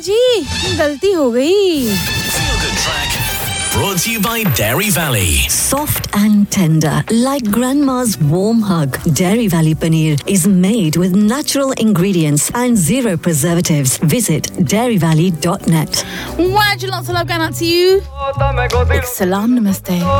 जी गलती हो गई Feel Good Track brought to you by Dairy Valley. Soft and tender, like grandma's warm hug. Dairy Valley paneer is made with natural ingredients and zero preservatives. Visit dairyvalley.net. वाह जी lots of love कहना to you एक सलाम नमस्ते